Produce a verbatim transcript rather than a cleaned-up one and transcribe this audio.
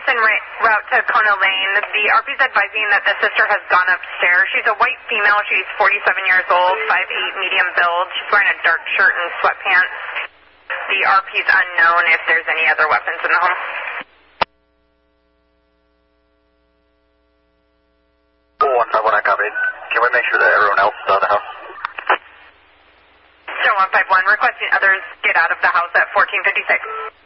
en route to Kona Lane. The R P's advising that the sister has gone upstairs. She's a white female. She's forty-seven years old, five eight, medium build. She's wearing a dark shirt and sweatpants. The R P's unknown if there's any other weapons in the home. four one five one, I copied. Can we make sure that everyone else is out of the house? Zero one five one, requesting others get out of the house at fourteen fifty-six.